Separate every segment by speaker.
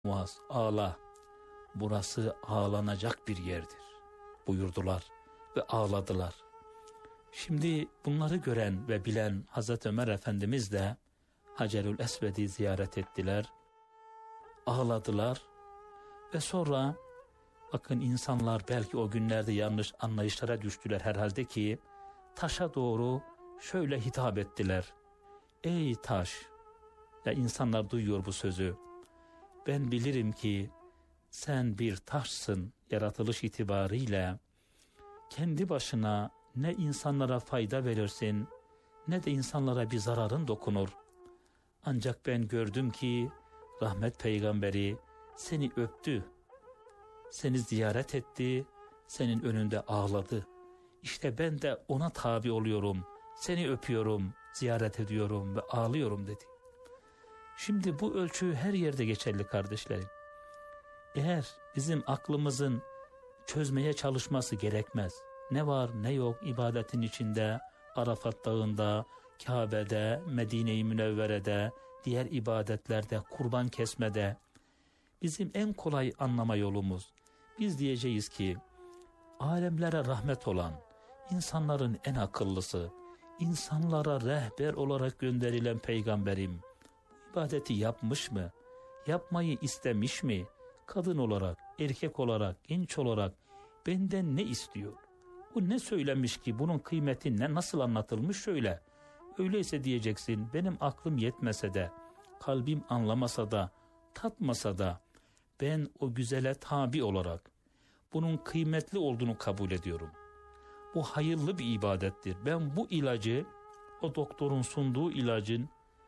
Speaker 1: Muaz, ağla, burası ağlanacak bir yerdir buyurdular ve ağladılar. Şimdi bunları gören ve bilen Hazreti Ömer Efendimiz de Hacerül Esved'i ziyaret ettiler, ağladılar ve sonra bakın insanlar belki o günlerde yanlış anlayışlara düştüler herhalde ki taşa doğru şöyle hitap ettiler. Ey taş, ya insanlar duyuyor bu sözü. Ben bilirim ki sen bir taşsın yaratılış itibariyle. Kendi başına ne insanlara fayda verirsin ne de insanlara bir zararın dokunur. Ancak ben gördüm ki rahmet peygamberi seni öptü, seni ziyaret etti, senin önünde ağladı. İşte ben de ona tabi oluyorum, seni öpüyorum, ziyaret ediyorum ve ağlıyorum dedi. Şimdi bu ölçü her yerde geçerli kardeşlerim. Eğer bizim aklımızın çözmeye çalışması gerekmez. Ne var ne yok ibadetin içinde, Arafat Dağı'nda, Kabe'de, Medine-i Münevvere'de, diğer ibadetlerde, kurban kesmede. Bizim en kolay anlama yolumuz. Biz diyeceğiz ki, alemlere rahmet olan, insanların en akıllısı, insanlara rehber olarak gönderilen peygamberim, bu ibadeti yapmış mı? Yapmayı istemiş mi? Kadın olarak, erkek olarak, genç olarak benden ne istiyor? O ne söylemiş ki bunun kıymeti ne, nasıl anlatılmış şöyle. Öyleyse diyeceksin benim aklım yetmese de, kalbim anlamasa da, tatmasa da ben o güzele tabi olarak bunun kıymetli olduğunu kabul ediyorum. Bu hayırlı bir ibadettir. Ben bu ilacı, o doktorun sunduğu ilacın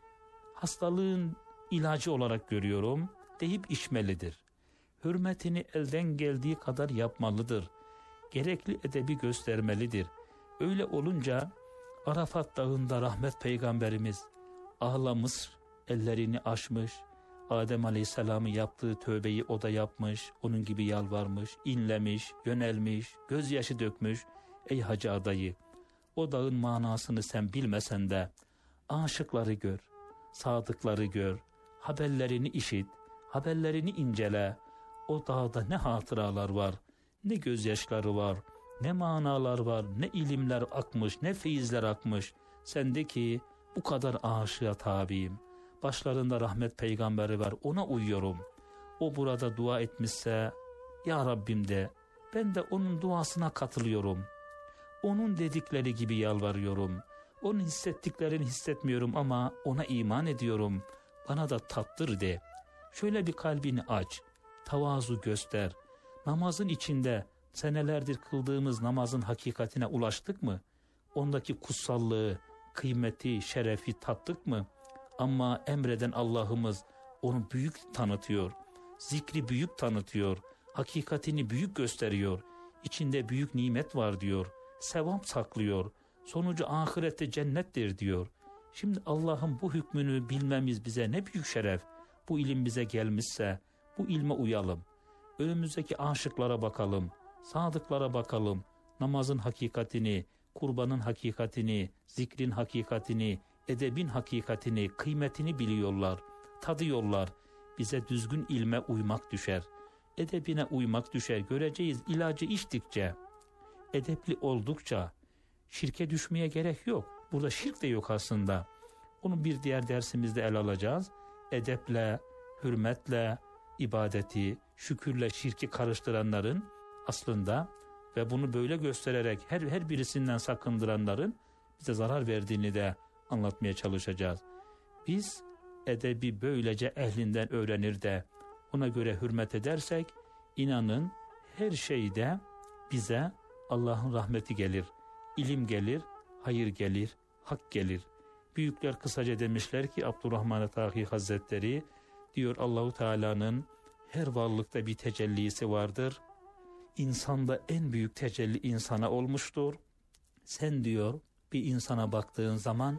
Speaker 1: hastalığın ilacı olarak görüyorum deyip içmelidir. Hürmetini elden geldiği kadar yapmalıdır. Gerekli edebi göstermelidir. Öyle olunca Arafat Dağı'nda rahmet peygamberimiz ağlamış, ellerini açmış, Adem Aleyhisselam'ın yaptığı tövbeyi o da yapmış, onun gibi yalvarmış, inlemiş, yönelmiş, gözyaşı dökmüş. Ey hacı adayı, o dağın manasını sen bilmesen de aşıkları gör, sadıkları gör, haberlerini işit, haberlerini incele. O dağda ne hatıralar var, ne gözyaşları var, ne manalar var, ne ilimler akmış, ne feyizler akmış. Sendeki bu kadar aşığa tabiyim. Başlarında rahmet peygamberi var, ona uyuyorum. O burada dua etmişse, ya Rabbim de, ben de onun duasına katılıyorum. Onun dedikleri gibi yalvarıyorum. Onun hissettiklerini hissetmiyorum ama ona iman ediyorum. Bana da tattır de. Şöyle bir kalbini aç, tavazu göster. Namazın içinde senelerdir kıldığımız namazın hakikatine ulaştık mı? Ondaki kutsallığı, kıymeti, şerefi tattık mı? Ama emreden Allah'ımız onu büyük tanıtıyor. Zikri büyük tanıtıyor. Hakikatini büyük gösteriyor. İçinde büyük nimet var diyor. Sevap saklıyor. Sonucu ahirette cennettir diyor. Şimdi Allah'ın bu hükmünü bilmemiz bize ne büyük şeref. Bu ilim bize gelmişse bu ilme uyalım. Önümüzdeki aşıklara bakalım. Sadıklara bakalım. Namazın hakikatini, kurbanın hakikatini, zikrin hakikatini, edebin hakikatini, kıymetini biliyorlar, tadıyorlar. Bize düzgün ilme uymak düşer. Edebine uymak düşer. Göreceğiz ilacı içtikçe, edepli oldukça şirke düşmeye gerek yok. Burada şirk de yok aslında. Onu bir diğer dersimizde ele alacağız. Edeple, hürmetle, ibadeti, şükürle şirki karıştıranların aslında ve bunu böyle göstererek her birisinden sakındıranların bize zarar verdiğini de anlatmaya çalışacağız. Biz edebi böylece ehlinden öğrenir de ona göre hürmet edersek inanın her şeyde bize Allah'ın rahmeti gelir, ilim gelir, hayır gelir, hak gelir. Büyükler kısaca demişler ki Abdurrahman Tahi Hazretleri diyor Allahu Teala'nın her varlıkta bir tecellisi vardır. İnsanda en büyük tecelli insana olmuştur. Sen diyor bir insana baktığın zaman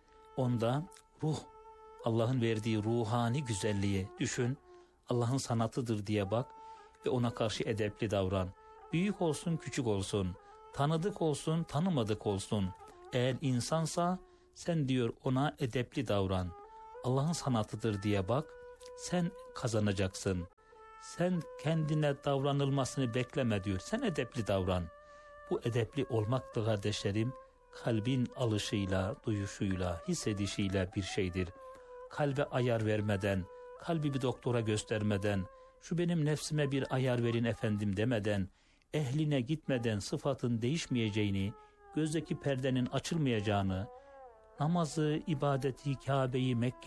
Speaker 1: onda ruh, Allah'ın verdiği ruhani güzelliği düşün. Allah'ın sanatıdır diye bak ve ona karşı edepli davran. Büyük olsun küçük olsun, tanıdık olsun tanımadık olsun. Eğer insansa sen diyor ona edepli davran. Allah'ın sanatıdır diye bak Sen kazanacaksın. Sen kendine davranılmasını bekleme diyor. Sen edepli davran. Bu edepli olmak da kardeşlerim kalbin alışıyla, duyuşuyla, hissedişiyle bir şeydir. Kalbe ayar vermeden, kalbi bir doktora göstermeden, şu benim nefsime bir ayar verin efendim demeden, ehline gitmeden sıfatın değişmeyeceğini, gözdeki perdenin açılmayacağını, namazı, ibadeti, Kabe'yi, Mekke